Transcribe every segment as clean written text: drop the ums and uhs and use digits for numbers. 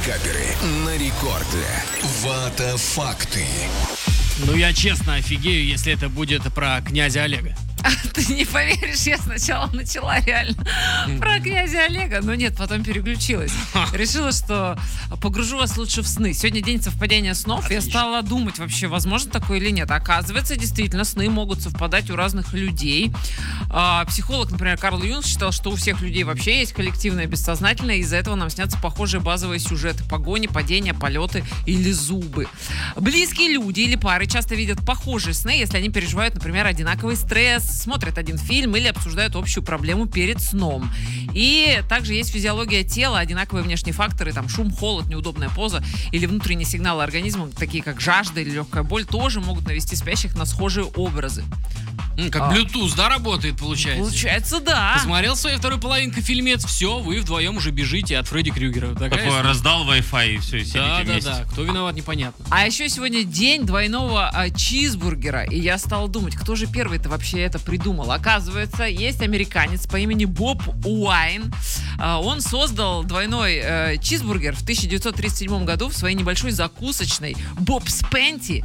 Пикаперы на рекорде. Вата факты. Ну, я честно офигею, если это будет про князя Олега. Ты не поверишь, я сначала начала реально про князя Олега, но нет, потом переключилась. Решила, что погружу вас лучше в сны. Сегодня день совпадения снов. Отлично. Я стала думать, вообще, возможно такое или нет. Оказывается, действительно, сны могут совпадать у разных людей. Психолог, например, Карл Юнг считал, что у всех людей вообще есть коллективное бессознательное, и из-за этого нам снятся похожие базовые сюжеты: погони, падения, полеты или зубы. Близкие люди или пары часто видят похожие сны, если они переживают, например, одинаковый стресс, смотрят один фильм или обсуждают общую проблему перед сном. И также есть физиология тела, одинаковые внешние факторы, там шум, холод, неудобная поза или внутренние сигналы организма, такие как жажда или легкая боль, тоже могут навести спящих на схожие образы. Как Bluetooth, да, работает, получается? Получается, да. Посмотрел своей второй половинкой фильмец, все, вы вдвоем уже бежите от Фредди Крюгера. Такой раздал Wi-Fi и все, и сидите вместе. Да. Кто виноват, непонятно. А еще сегодня день двойного чизбургера. И я стала думать, кто же первый-то вообще это придумал. Оказывается, есть американец по имени Боб Уайн. Он создал двойной чизбургер в 1937 году в своей небольшой закусочной Боб's Пенти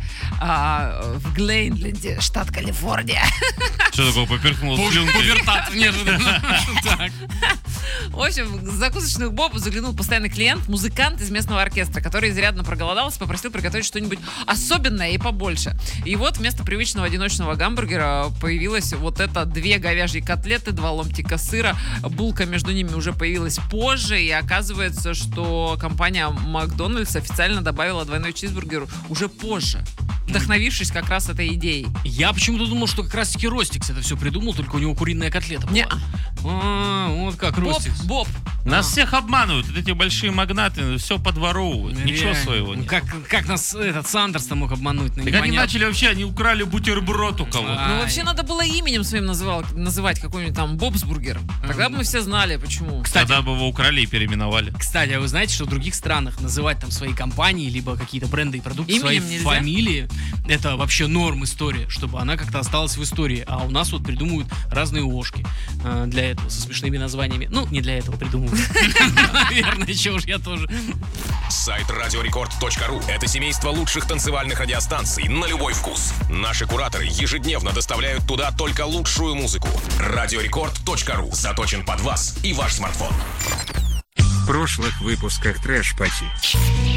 в Глейнленде, штат Калифорния. Что такое, поперхнул слюнкой? Пубертат неожиданно. Так. В общем, в закусочную Боба заглянул постоянный клиент, музыкант из местного оркестра, который изрядно проголодался, попросил приготовить что-нибудь особенное и побольше. И вот вместо привычного одиночного гамбургера появилось вот это: 2 говяжьи котлеты, 2 ломтика сыра. Булка между ними уже появилась позже, и оказывается, что компания Макдональдс официально добавила двойной чизбургер уже позже, вдохновившись как раз этой идеей. Я почему-то думал, что как раз-таки Ростикс это все придумал, только у него куриная котлета была. Вот как Ростикс. Боб. Нас всех обманывают, вот эти большие магнаты, все подворовывают, ничего Реально. своего Ну, нет. как нас этот Сандерс-то мог обмануть? Так они начали вообще, они украли бутерброд у кого-то. Ну, вообще, надо было именем своим называть какой-нибудь там Бобсбургер. Тогда бы мы все знали, почему. Тогда бы его украли и переименовали. Кстати, а вы знаете, что в других странах называть там свои компании, либо какие-то бренды и продукты Именем своей нельзя? фамилии, это вообще норм история, чтобы она как-то осталась в истории. А у нас вот придумывают разные ложки для этого, со смешными названиями. Ну, не для этого придумывают. Наверное, чего ж я тоже. Сайт радиорекорд.ру – это семейство лучших танцевальных радиостанций на любой вкус. Наши кураторы ежедневно доставляют туда только лучшую музыку. Радиорекорд.ру заточен под вас и ваш смартфон. В прошлых выпусках Трэш Пати.